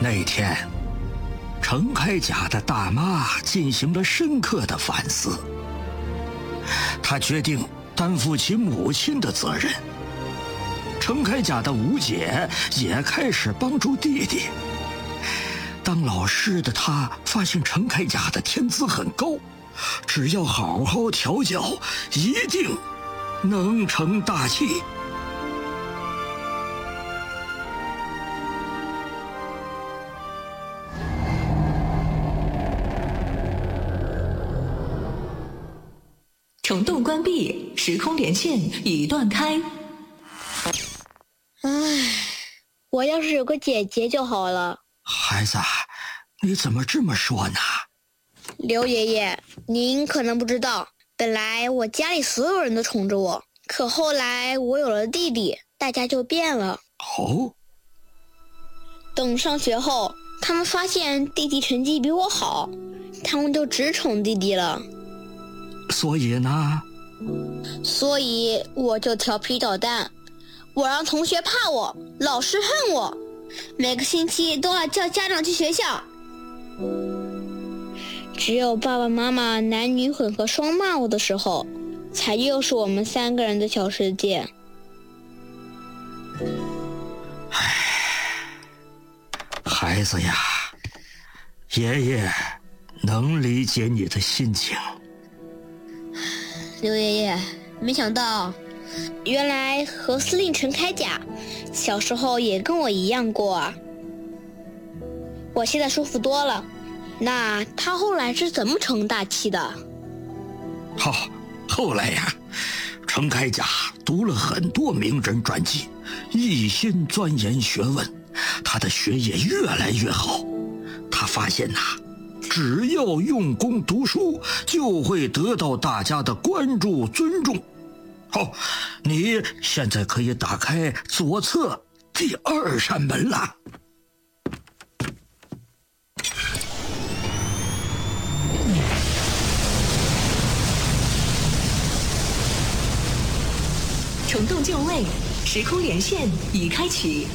那天，程开甲的大妈进行了深刻的反思，她决定担负起母亲的责任。程开甲的吴姐也开始帮助弟弟。当老师的她发现程开甲的天资很高，只要好好调教，一定能成大器。 虫洞关闭，时空连线已断开。 我要是有个姐姐就好了。 孩子，你怎么这么说呢？ 刘爷爷，您可能不知道，本来我家里所有人都宠着我，可后来我有了弟弟，大家就变了。 哦？ 等上学后，他们发现弟弟成绩比我好，他们就只宠弟弟了。 所以呢？ 所以我就调皮捣蛋，我让同学怕我，老师恨我，每个星期都要叫家长去学校。只有爸爸妈妈男女混合双骂我的时候，才又是我们3个人的小世界。 孩子呀，爷爷能理解你的心情。 刘爷爷，没想到原来何司令程开甲小时候也跟我一样过啊。我现在舒服多了。那他后来是怎么成大器的？ 后来呀，程开甲读了很多名人传记，一心钻研学问，他的学业越来越好。他发现只要用功读书，就会得到大家的关注尊重。好，你现在可以打开左侧第2扇门了。 虫洞就位，时空连线已开启。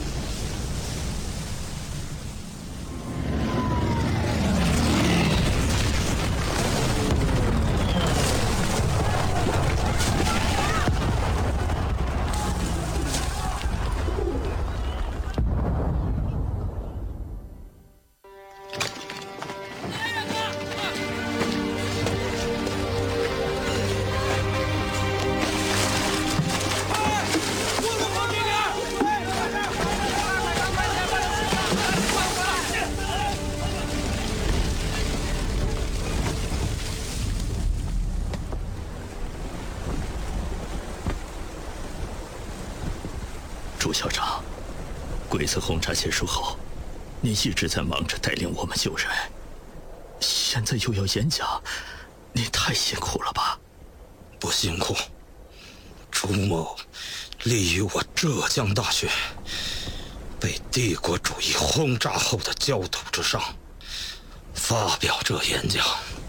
朱校长，鬼子轰炸结束后，你一直在忙着带领我们救人，现在又要演讲，你太辛苦了吧？ 不辛苦，朱某立于我浙江大学被帝国主义轰炸后的焦土之上，发表这演讲，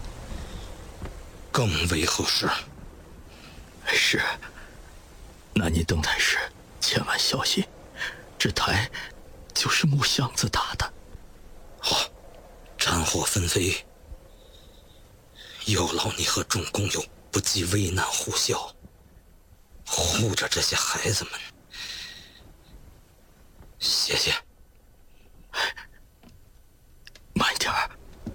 更为合适。 是，那你登台时千万小心，这台就是木箱子打的。 好，战火纷飞，有劳你和众工友不计危难护校，护着这些孩子们。谢谢。 慢点儿。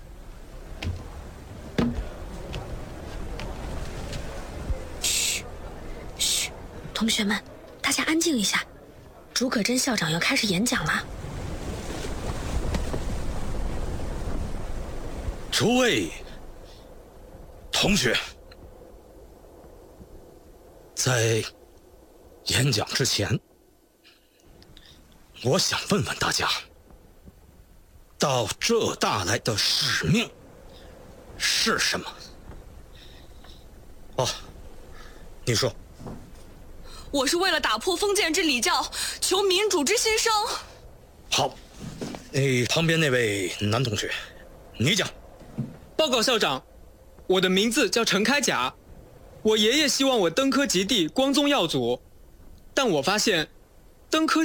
嘘，同学们，大家安静一下，竺可桢校长要开始演讲了。 诸位同学，在演讲之前，我想问问大家，到浙大来的使命是什么？哦，你说。 我是为了打破封建制礼教，求民主之新生。 好，旁边那位男同学，你讲。 报告校长，我的名字叫程开甲，我爷爷希望我登科及第，光宗耀祖，但我发现登科